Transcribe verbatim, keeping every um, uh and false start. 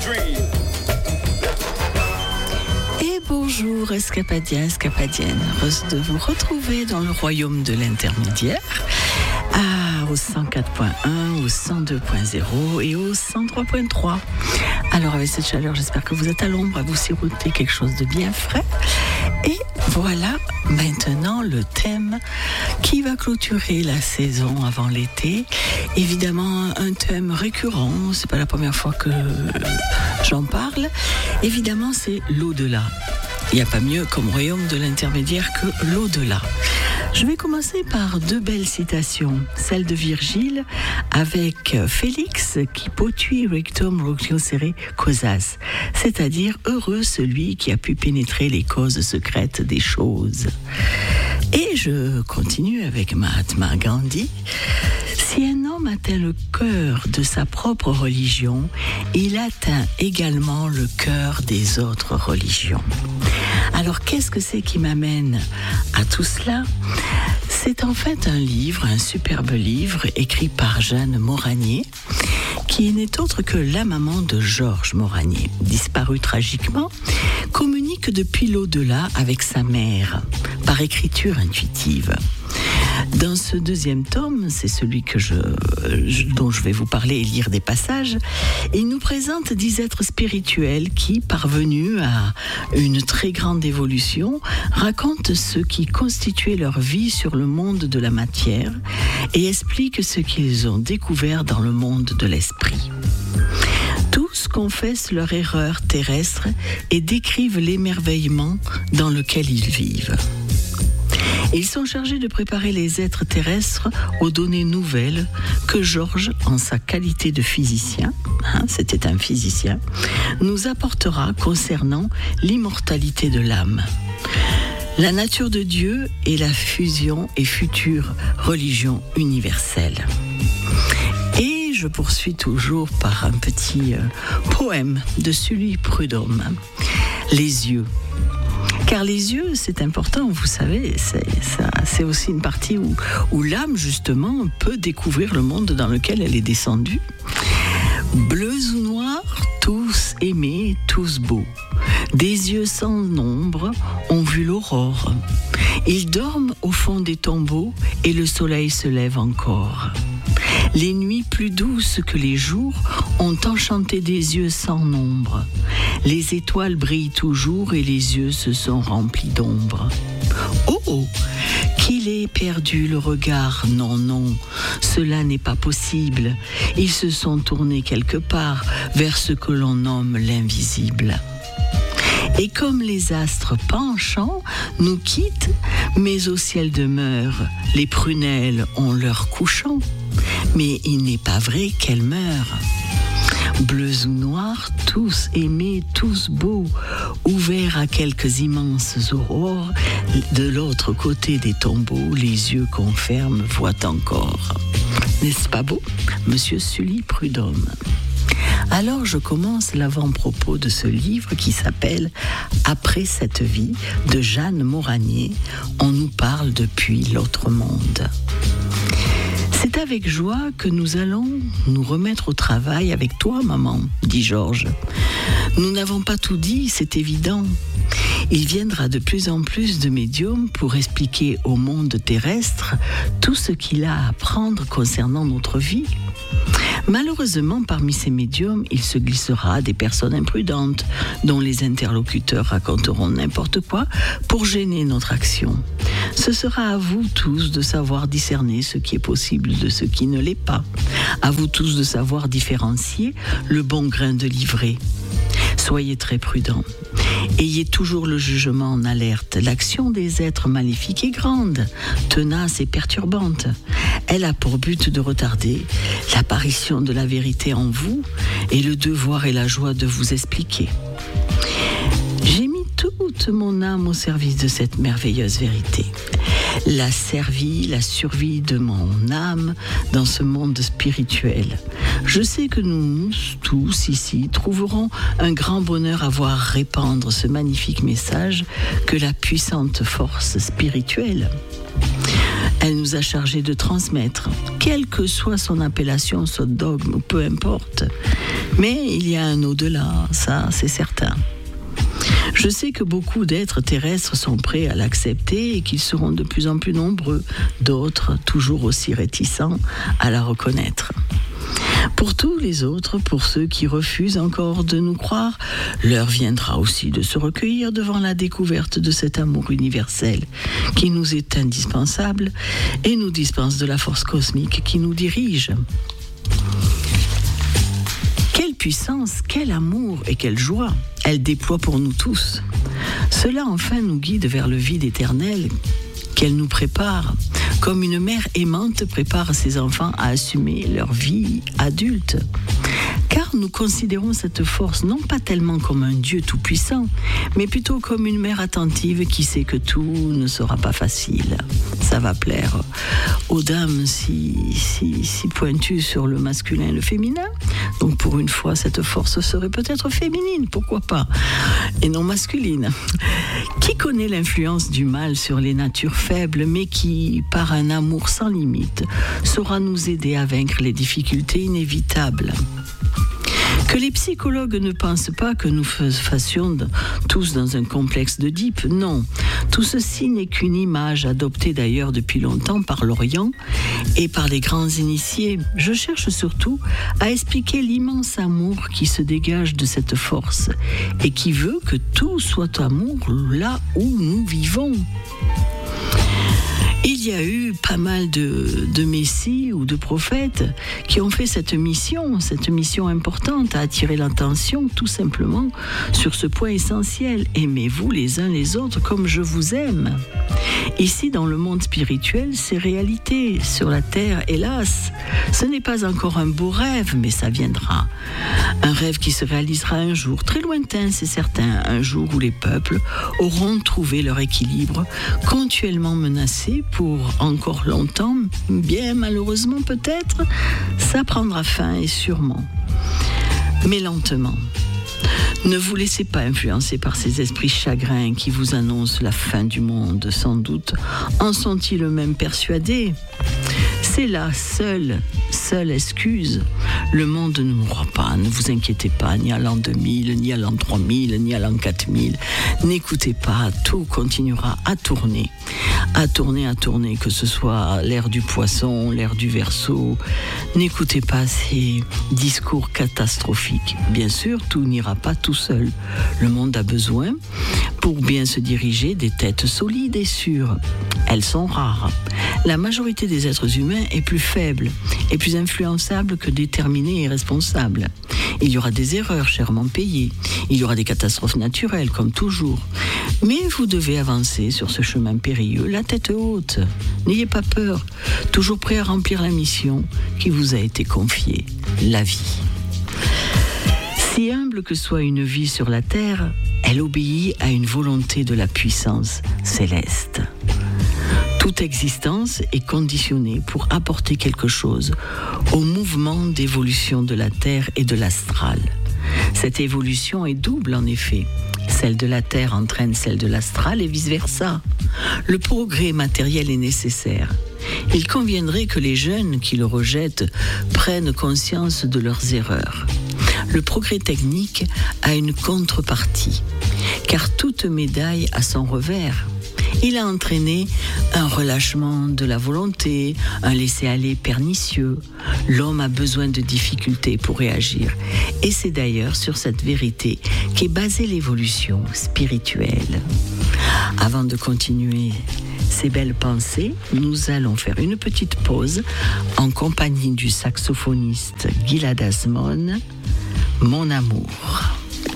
Et bonjour Escapadiens, Escapadiennes, heureuse de vous retrouver dans le royaume de l'intermédiaire, à, au cent quatre point un, au cent deux point zéro et au cent trois point trois. Alors avec cette chaleur, j'espère que vous êtes à l'ombre, à vous siroter quelque chose de bien frais. Et voilà maintenant le thème qui va clôturer la saison avant l'été. Évidemment, un thème récurrent, c'est pas la première fois que j'en parle. Évidemment, c'est l'au-delà. Il n'y a pas mieux comme royaume de l'intermédiaire que l'au-delà. Je vais commencer par deux belles citations. Celle de Virgile avec Félix qui potui rectum rectiocere causas, c'est-à-dire heureux celui qui a pu pénétrer les causes secrètes des choses. Et je continue avec Mahatma Gandhi. Si un homme atteint le cœur de sa propre religion, il atteint également le cœur des autres religions. Alors, qu'est-ce que c'est qui m'amène à tout cela ? C'est en fait un livre, un superbe livre, écrit par Jeanne Moranier, qui n'est autre que la maman de Georges Moranier, disparu tragiquement, communique depuis l'au-delà avec sa mère, par écriture intuitive. Dans ce deuxième tome, c'est celui que je, je, dont je vais vous parler et lire des passages, il nous présente dix êtres spirituels qui, parvenus à une très grande évolution, racontent ce qui constituait leur vie sur le monde de la matière et expliquent ce qu'ils ont découvert dans le monde de l'esprit. Tous confessent leur erreur terrestre et décrivent l'émerveillement dans lequel ils vivent. Ils sont chargés de préparer les êtres terrestres aux données nouvelles que Georges, en sa qualité de physicien, hein, c'était un physicien, nous apportera concernant l'immortalité de l'âme, la nature de Dieu et la fusion et future religion universelle. Et je poursuis toujours par un petit euh, poème de Sully Prudhomme, Les yeux. Car les yeux, c'est important, vous savez, c'est, ça, c'est aussi une partie où, où l'âme, justement, peut découvrir le monde dans lequel elle est descendue. Bleus ou noirs, tous aimés, tous beaux. Des yeux sans nombre ont vu l'aurore. Ils dorment au fond des tombeaux et le soleil se lève encore. Les nuits plus douces que les jours ont enchanté des yeux sans nombre. Les étoiles brillent toujours et les yeux se sont remplis d'ombre. Oh oh, qu'il ait perdu le regard, non, non, cela n'est pas possible. Ils se sont tournés quelque part vers ce que l'on nomme l'invisible. Et comme les astres penchants nous quittent, mais au ciel demeurent, les prunelles ont leur couchant. Mais il n'est pas vrai qu'elles meurent. Bleus ou noirs, tous aimés, tous beaux, ouverts à quelques immenses aurores, de l'autre côté des tombeaux, les yeux qu'on ferme voient encore. N'est-ce pas beau, Monsieur Sully Prudhomme ? Alors je commence l'avant-propos de ce livre qui s'appelle « Après cette vie » de Jeanne Moranier. On nous parle depuis l'autre monde. C'est avec joie que nous allons nous remettre au travail avec toi, maman, dit Georges. Nous n'avons pas tout dit, c'est évident. Il viendra de plus en plus de médiums pour expliquer au monde terrestre tout ce qu'il a à apprendre concernant notre vie. Malheureusement, parmi ces médiums, il se glissera des personnes imprudentes dont les interlocuteurs raconteront n'importe quoi pour gêner notre action. Ce sera à vous tous de savoir discerner ce qui est possible de ce qui ne l'est pas. À vous tous de savoir différencier le bon grain de l'ivraie. Soyez très prudents. Ayez toujours le jugement en alerte. L'action des êtres maléfiques est grande, tenace et perturbante. Elle a pour but de retarder l'apparition de la vérité en vous et le devoir et la joie de vous expliquer. J'ai mis toute mon âme au service de cette merveilleuse vérité. La servie, la survie de mon âme dans ce monde spirituel. Je sais que nous tous ici trouverons un grand bonheur à voir répandre ce magnifique message que la puissante force spirituelle Elle nous a chargés de transmettre, quelle que soit son appellation, son dogme, ou peu importe. Mais il y a un au-delà, ça c'est certain. Je sais que beaucoup d'êtres terrestres sont prêts à l'accepter et qu'ils seront de plus en plus nombreux, d'autres toujours aussi réticents à la reconnaître. Pour tous les autres, pour ceux qui refusent encore de nous croire, l'heure viendra aussi de se recueillir devant la découverte de cet amour universel qui nous est indispensable et nous dispense de la force cosmique qui nous dirige. Quelle puissance, quel amour et quelle joie elle déploie pour nous tous. Cela enfin nous guide vers le vide éternel qu'elle nous prépare, comme une mère aimante prépare ses enfants à assumer leur vie adulte. Car nous considérons cette force non pas tellement comme un Dieu tout-puissant, mais plutôt comme une mère attentive qui sait que tout ne sera pas facile. Ça va plaire aux dames si, si, si pointues sur le masculin et le féminin. Donc pour une fois, cette force serait peut-être féminine, pourquoi pas, et non masculine. Qui connaît l'influence du mal sur les natures faibles, mais qui, par un amour sans limite, saura nous aider à vaincre les difficultés inévitables. Que les psychologues ne pensent pas que nous fassions tous dans un complexe d'Oedipe, non. Tout ceci n'est qu'une image adoptée d'ailleurs depuis longtemps par l'Orient et par les grands initiés. Je cherche surtout à expliquer l'immense amour qui se dégage de cette force et qui veut que tout soit amour là où nous vivons. Il y a eu pas mal de, de messies ou de prophètes qui ont fait cette mission, cette mission importante à attirer l'attention tout simplement sur ce point essentiel. Aimez-vous les uns les autres comme je vous aime. Ici, dans le monde spirituel, c'est réalité. Sur la terre, hélas, ce n'est pas encore un beau rêve, mais ça viendra. Un rêve qui se réalisera un jour, très lointain, c'est certain, un jour où les peuples auront trouvé leur équilibre, continuellement menacés pour encore longtemps, bien malheureusement peut-être, ça prendra fin et sûrement, mais lentement. Ne vous laissez pas influencer par ces esprits chagrins qui vous annoncent la fin du monde, sans doute. En sont-ils eux-mêmes persuadés ? C'est la seule, seule excuse. Le monde ne mourra pas, ne vous inquiétez pas, ni à l'an deux mille, ni à l'an trois mille, ni à l'an quatre mille. N'écoutez pas, tout continuera à tourner, à tourner, à tourner, que ce soit l'ère du poisson, l'ère du Verseau. N'écoutez pas ces discours catastrophiques. Bien sûr, tout n'ira pas tout seul. Le monde a besoin, pour bien se diriger, des têtes solides et sûres. Elles sont rares. La majorité des êtres humains est plus faible et plus influençable que déterminé et responsable. Il y aura des erreurs chèrement payées. Il y aura des catastrophes naturelles, comme toujours. Mais vous devez avancer sur ce chemin périlleux, la tête haute. N'ayez pas peur, toujours prêt à remplir la mission qui vous a été confiée, la vie. Si humble que soit une vie sur la terre, elle obéit à une volonté de la puissance céleste. Toute existence est conditionnée pour apporter quelque chose au mouvement d'évolution de la Terre et de l'astral. Cette évolution est double en effet. Celle de la Terre entraîne celle de l'astral et vice-versa. Le progrès matériel est nécessaire. Il conviendrait que les jeunes qui le rejettent prennent conscience de leurs erreurs. Le progrès technique a une contrepartie, car toute médaille a son revers. Il a entraîné un relâchement de la volonté, un laisser-aller pernicieux. L'homme a besoin de difficultés pour réagir. Et c'est d'ailleurs sur cette vérité qu'est basée l'évolution spirituelle. Avant de continuer ces belles pensées, nous allons faire une petite pause en compagnie du saxophoniste Gilad Azmon, Mon amour.